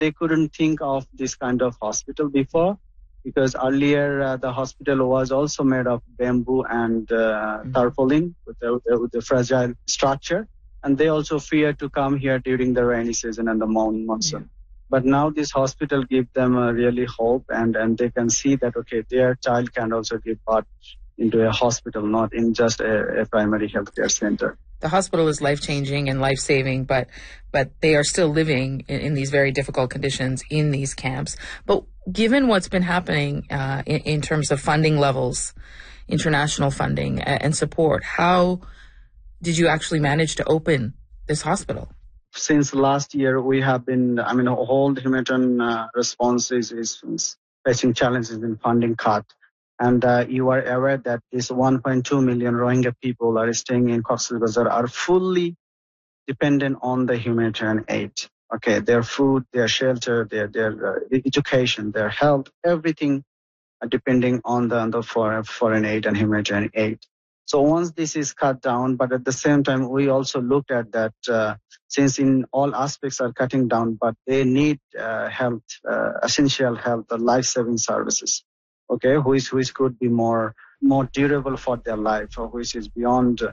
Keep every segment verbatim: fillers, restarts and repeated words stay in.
They couldn't think of this kind of hospital before because earlier uh, the hospital was also made of bamboo and uh, mm-hmm. tarpaulin with the, with the fragile structure. And they also fear to come here during the rainy season and the monsoon. Yeah. But now this hospital gives them a really hope and, and they can see that, okay, their child can also give birth into a hospital, not in just a, a primary healthcare center. The hospital is life-changing and life-saving, but but they are still living in, in these very difficult conditions in these camps. But given what's been happening uh, in, in terms of funding levels, international funding and support, how did you actually manage to open this hospital? Since last year, we have been, I mean, a whole humanitarian uh, response is, is facing challenges in funding cut. And uh, you are aware that this one point two million Rohingya people are staying in Cox's Bazar are fully dependent on the humanitarian aid. Okay, their food, their shelter, their their uh, education, their health, everything are depending on the, on the foreign, foreign aid and humanitarian aid. So once this is cut down, but at the same time, we also looked at that uh, since in all aspects are cutting down, but they need uh, health, uh, essential health, uh, life-saving services, okay, which, which could be more more durable for their life, or which is beyond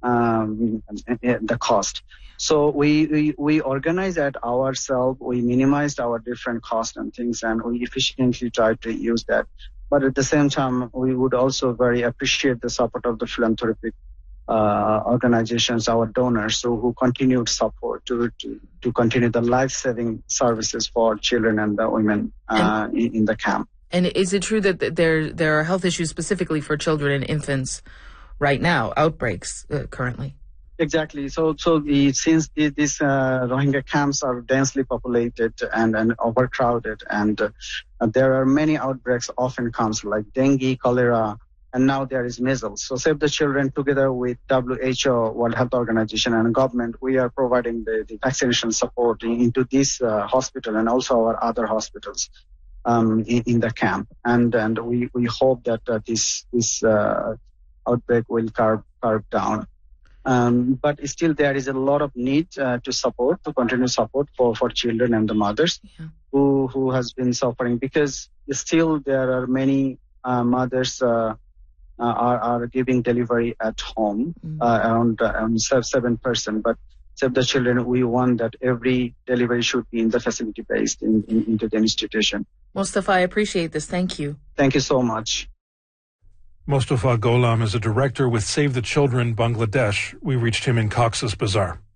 um, the cost. So we, we, we organized that ourselves, we minimized our different costs and things, and we efficiently tried to use that. But at the same time, we would also very appreciate the support of the philanthropic uh, organizations, our donors, so who continued support to, to, to continue the life-saving services for children and the women uh, in, in the camp. And is it true that there there are health issues specifically for children and infants right now, outbreaks uh, currently? Exactly. So, so the, since the, these uh, Rohingya camps are densely populated and, and overcrowded, and uh, there are many outbreaks often comes like dengue, cholera, and now there is measles. So Save the Children, together with W H O, World Health Organization, and government, we are providing the, the vaccination support in, into this uh, hospital and also our other hospitals um, in, in the camp. And and we, we hope that uh, this this uh, outbreak will curb curb down. Um, but still there is a lot of need uh, to support, to continue support for, for children and the mothers yeah. who, who has been suffering, because still there are many uh, mothers uh, uh, are, are giving delivery at home, mm-hmm. uh, around, uh, around seven percent. But Save the Children, we want that every delivery should be in the facility based in, in, into the institution. Mustafa, I appreciate this. Thank you. Thank you so much. Mustafa Gholam is a director with Save the Children Bangladesh. We reached him in Cox's Bazar.